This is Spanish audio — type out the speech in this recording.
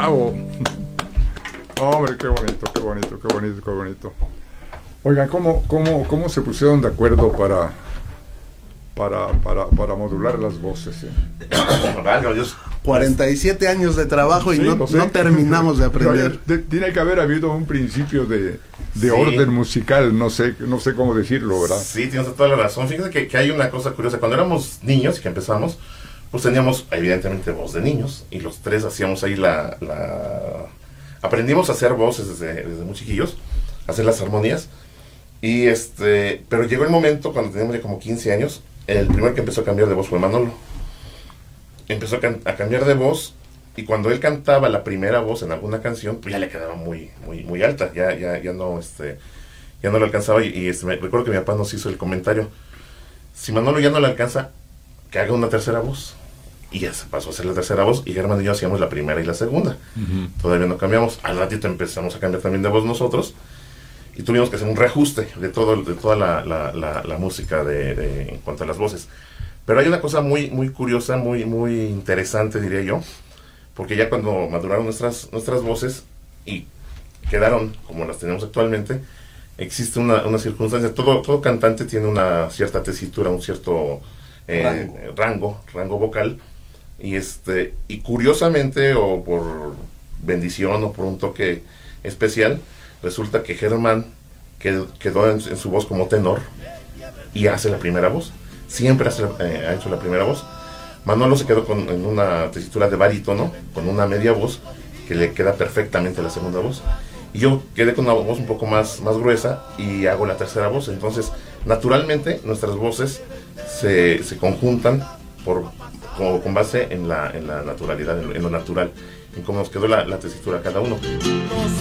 bravo. Hombre, qué bonito, qué bonito, qué bonito, qué bonito. Oigan, ¿cómo se pusieron de acuerdo para modular las voces? Válgame Dios. 47 años de trabajo y Sí, no terminamos de aprender. Tiene que haber habido un principio de Sí. orden musical, no sé cómo decirlo, ¿verdad? Sí, tienes toda la razón. Fíjate que hay una cosa curiosa. Cuando éramos niños y que empezamos, pues teníamos evidentemente voz de niños y los tres hacíamos ahí aprendimos a hacer voces desde muy chiquillos, a hacer las armonías. Y pero llegó el momento cuando teníamos ya como 15 años, el primero que empezó a cambiar de voz fue Manolo. Empezó a cambiar de voz y cuando él cantaba la primera voz en alguna canción, pues ya le quedaba muy alta, ya no lo alcanzaba y me recuerdo que mi papá nos hizo el comentario: si Manolo ya no le alcanza, que haga una tercera voz. Y ya se pasó a hacer la tercera voz y Germán y yo hacíamos la primera y la segunda. Uh-huh. Todavía no cambiamos. Al ratito empezamos a cambiar también de voz nosotros y tuvimos que hacer un reajuste de toda la música en cuanto a las voces. Pero hay una cosa muy curiosa, muy interesante, diría yo, porque ya cuando maduraron nuestras voces y quedaron como las tenemos actualmente, existe una circunstancia. Todo cantante tiene una cierta tesitura, un cierto rango vocal. Y curiosamente, o por bendición o por un toque especial, resulta que Germán quedó en su voz como tenor y hace la primera voz. Siempre ha hecho la primera voz. Manolo se quedó en una tesitura de barítono, con una media voz, que le queda perfectamente la segunda voz. Y yo quedé con una voz un poco más gruesa y hago la tercera voz. Entonces, naturalmente, nuestras voces se conjuntan con base en la naturalidad, en lo natural, en cómo nos quedó la tesitura cada uno.